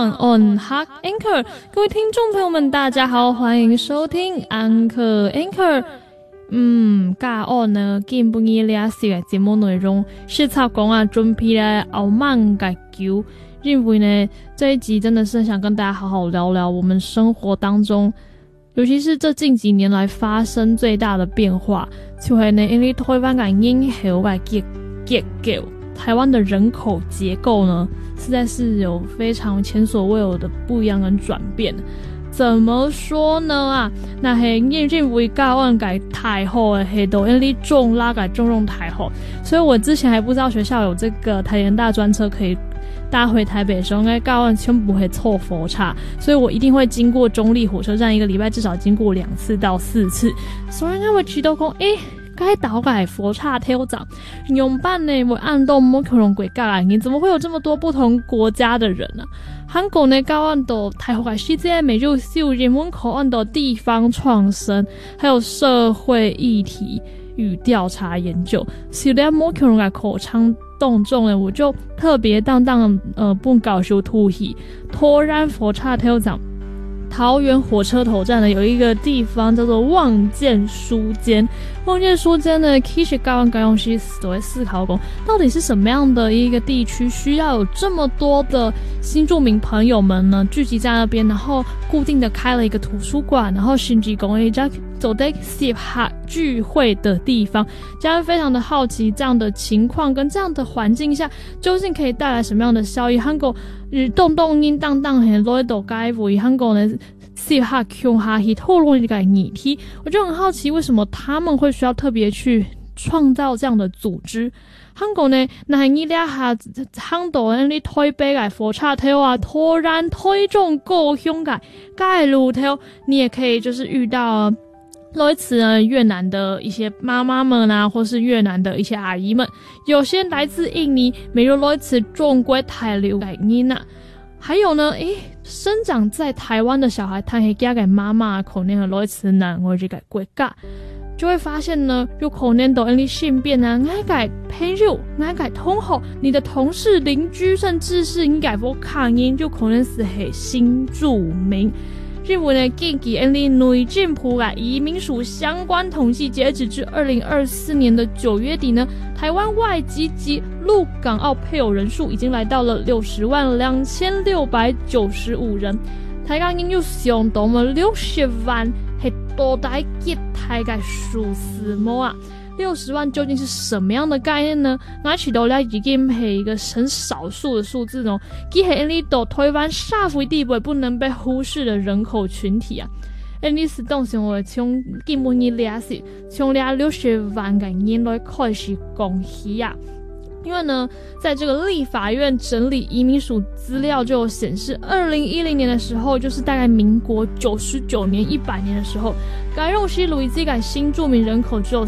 on on Hot Anchor， 各位听众朋友们，大家好，欢迎收听安可 Anchor。加我呢，今晡日俩小嘅节目内容是插讲啊，准备来澳门嘅球。因为呢，这一集真的是想跟大家好好聊聊我们生活当中，尤其是这近几年来发生最大的变化，就是呢，因为台湾嘅人口嘅结构。台湾的人口结构呢，实在是有非常前所未有的不一样跟转变。怎么说呢啊？那是因为教案改太后的黑都因为重拉改重用太后，所以我之前还不知道学校有这个台研大专车可以搭回台北的时候，应该教案全部会凑佛差，所以我一定会经过中立火车站，一个礼拜至少经过2次到4次，所以他会提到讲，该岛改佛刹挑长用办呢，我按动摩克隆鬼盖你怎么会有这么多不同国家的人呢？韩国呢，高按到台湾世界美术秀人文口岸的地方创生，还有社会议题与调查研究，是连摩克隆改口腔动众呢，我就特别不搞修突起，突然佛刹挑长。桃园火车头站呢有一个地方叫做望见书间，望见书间呢，其实高安高用西都会思考过，到底是什么样的一个地区需要有这么多的新住民朋友们呢聚集在那边，然后固定的开了一个图书馆，然后甚至公一家走在适合聚会的地方，家人非常的好奇这样的情况跟这样的环境下究竟可以带来什么样的效益。韩国动音荡很多都该为韩国呢适合穷下去讨论这个议题，我就很好奇为什么他们会需要特别去创造这样的组织。韩国呢，那你俩下韩国人你推背个佛刹头啊，突然推中高雄个盖路头，你也可以就是遇到类似越南的一些妈妈们啊，或是越南的一些阿姨们，有些来自印尼，没有类似中国台流概念啊。还有呢，生长在台湾的小孩，他可以嫁给妈妈口念和类似男或者改国家，就会发现呢，有可能都因为性变啊，爱改朋友，爱改同学，你的同事、邻居，甚至是你改for抗音，就可能是新住民。日本呢，根据内政部移民署相关统计，截止至2024年的9月底呢，台湾外籍及陆港澳配偶人数已经来到了602695人，台港人又相当了60万，是多大几台嘅数字么啊？60万究竟是什么样的概念呢？拿起头来已经是一个很少数的数字哦，既是因为到台湾社会地位不能被忽视的人口群体啊。因此当时我从基本日俩是从60万个人来开始讲起啊。因为呢，在这个立法院整理移民署资料就有显示，2010年的时候，就是大概民国99年、100年的时候，该用西鲁伊这个新住民人口只有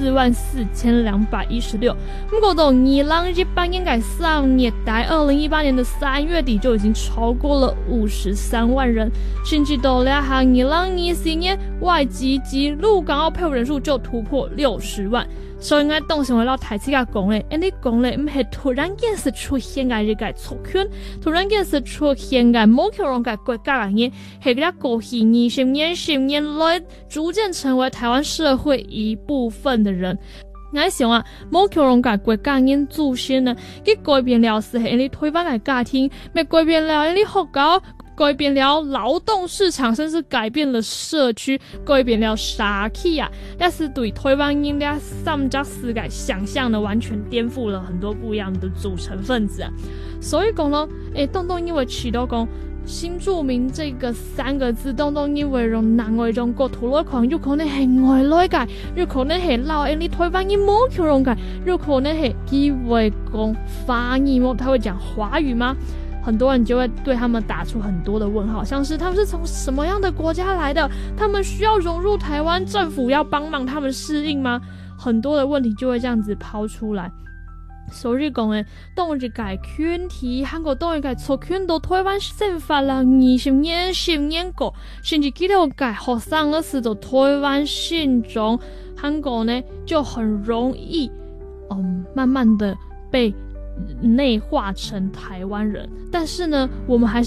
444216。不过到2018年改上年代，2018年的3月底就已经超过了53万人，甚至到了2024年，外籍及陆港澳配偶人数就突破60万。所以我当时我到台词讲咧，你讲咧唔係突然間是出現嘅一個錯圈，突然間是出現嘅某個人嘅國家嘅人，係佢過去20年、10年來逐漸成為台灣社會一部分的人。我想啊，某個人嘅國家人祖先呢，佢改變了是係你推翻嘅家庭，咪改變了你學校。改变了劳动市场，甚至改变了社区，改变了社區啊！但是对台湾人的304改想象呢，完全颠覆了很多不一样的组成分子啊！所以讲呢，动因为起到讲新住民这个3个字，动因为用南外中国土来講，有可能係外來嘅，有可能係老人你台灣人冇強用嘅，有可能係機會講法語，他會講華語嗎？很多人就会对他们打出很多的问号，像是他们是从什么样的国家来的，他们需要融入台湾，政府要帮忙他们适应吗？很多的问题就会这样子抛出来。所以讲当一个群体，韩国当一个促圈到台湾宪法了20年、10年过，甚至其他个学生儿是到台湾信中，韩国呢就很容易慢慢的被内化成台湾人。但是呢，我们还是